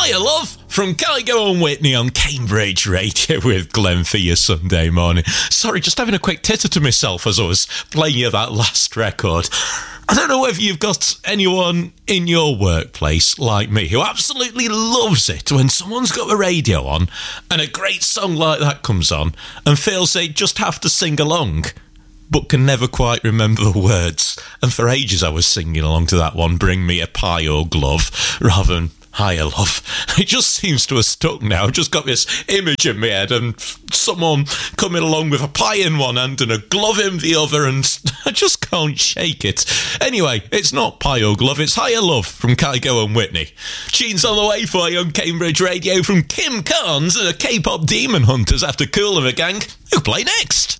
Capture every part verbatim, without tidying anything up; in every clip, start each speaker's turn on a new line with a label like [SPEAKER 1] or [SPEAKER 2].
[SPEAKER 1] Hiya Love from Kygo and Whitney on Cambridge Radio with Glenn for your Sunday morning. Sorry, just having a quick titter to myself as I was playing you that last record. I don't know whether you've got anyone in your workplace like me who absolutely loves it when someone's got the radio on and a great song like that comes on and feels they just have to sing along, but can never quite remember the words. And for ages I was singing along to that one, Bring Me a Pie or Glove, rather than Hiya Love. It just seems to have stuck now. I've just got this image in my head and someone coming along with a pie in one hand and a glove in the other, and I just can't shake it. Anyway, it's not Pie or Glove, it's Hiya Love from Kygo and Whitney. Tunes on the way for you on Cambridge Radio from Kim Carnes and the K-pop Demon Hunters after Kool and the Gang, who play next.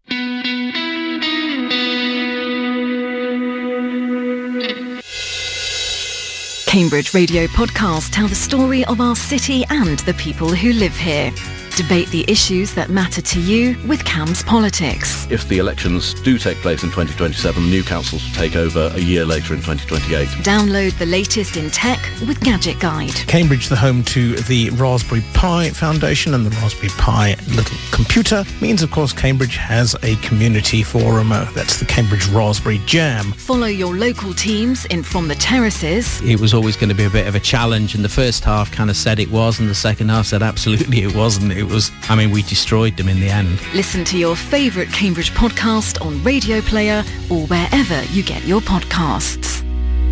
[SPEAKER 2] Cambridge Radio podcasts tell the story of our city and the people who live here. Debate the issues that matter to you with Cam's Politics.
[SPEAKER 3] If the elections do take place in twenty twenty-seven, new councils will take over a year later in twenty twenty-eight.
[SPEAKER 2] Download the latest in tech with Gadget Guide.
[SPEAKER 4] Cambridge, the home to the Raspberry Pi Foundation and the Raspberry Pi Little Computer, means, of course, Cambridge has a community forum. Uh, that's the Cambridge Raspberry Jam.
[SPEAKER 2] Follow your local teams in From the Terraces.
[SPEAKER 5] It was always going to be a bit of a challenge, and the first half kind of said it was, and the second half said absolutely it wasn't. It was, I mean, we destroyed them in the end.
[SPEAKER 2] Listen to your favourite Cambridge podcast on Radio Player or wherever you get your podcasts.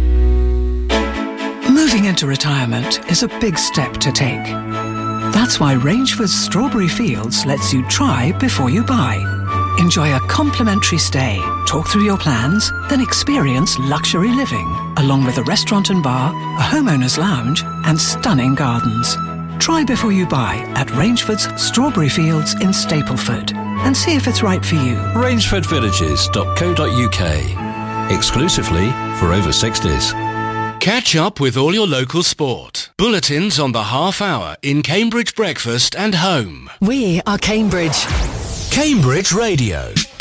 [SPEAKER 6] Moving into retirement is a big step to take. That's why Rangeford's Strawberry Fields lets you try before you buy. Enjoy a complimentary stay, talk through your plans, then experience luxury living, along with a restaurant and bar, a homeowner's lounge, and stunning gardens. Try before you buy at Rangeford's Strawberry Fields in Stapleford and see if it's right for you.
[SPEAKER 7] rangeford villages dot co dot uk. Exclusively for over sixties.
[SPEAKER 8] Catch up with all your local sport. Bulletins on the half hour in Cambridge Breakfast and Home.
[SPEAKER 2] We are Cambridge.
[SPEAKER 8] Cambridge Radio.